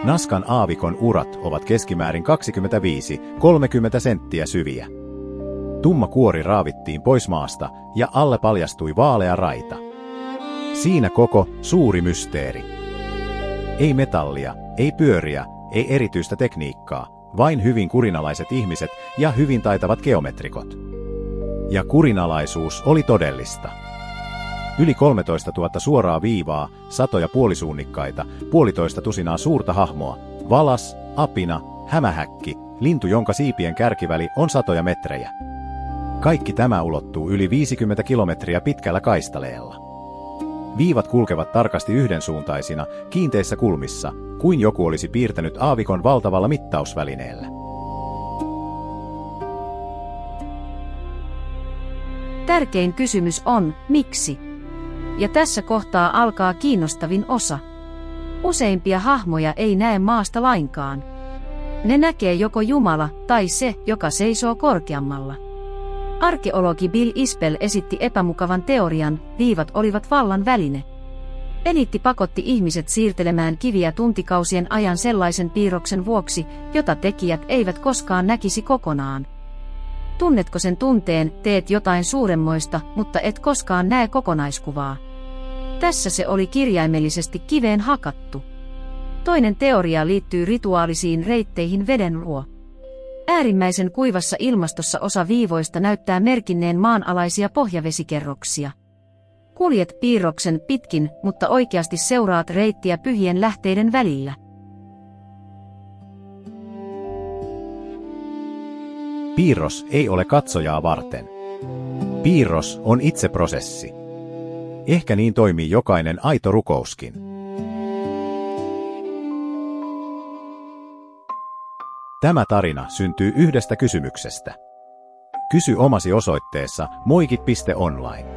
Naskan aavikon urat ovat keskimäärin 25–30 senttiä syviä. Tumma kuori raavittiin pois maasta ja alle paljastui vaalea raita. Siinä koko suuri mysteeri. Ei metallia, ei pyöriä, ei erityistä tekniikkaa, vain hyvin kurinalaiset ihmiset ja hyvin taitavat geometrikot. Ja kurinalaisuus oli todellista. Yli 13 000 suoraa viivaa, satoja puolisuunnikkaita, 1,5 tusinaa suurta hahmoa, valas, apina, hämähäkki, lintu, jonka siipien kärkiväli on satoja metrejä. Kaikki tämä ulottuu yli 50 kilometriä pitkällä kaistaleella. Viivat kulkevat tarkasti yhdensuuntaisina, kiinteissä kulmissa, kuin joku olisi piirtänyt aavikon valtavalla mittausvälineellä. Tärkein kysymys on, miksi? Ja tässä kohtaa alkaa kiinnostavin osa. Useimpia hahmoja ei näe maasta lainkaan. Ne näkee joko Jumala tai se, joka seisoo korkeammalla. Arkeologi Bill Isbell esitti epämukavan teorian, viivat olivat vallan väline. Eliitti pakotti ihmiset siirtelemään kiviä tuntikausien ajan sellaisen piirroksen vuoksi, jota tekijät eivät koskaan näkisi kokonaan. Tunnetko sen tunteen, teet jotain suuremmoista, mutta et koskaan näe kokonaiskuvaa? Tässä se oli kirjaimellisesti kiveen hakattu. Toinen teoria liittyy rituaalisiin reitteihin veden luo. Äärimmäisen kuivassa ilmastossa osa viivoista näyttää merkinneen maanalaisia pohjavesikerroksia. Kuljet piirroksen pitkin, mutta oikeasti seuraat reittiä pyhien lähteiden välillä. Piirros ei ole katsojaa varten. Piirros on itse prosessi. Ehkä niin toimii jokainen aito rukouskin. Tämä tarina syntyy yhdestä kysymyksestä. Kysy omasi osoitteessa moikit.online.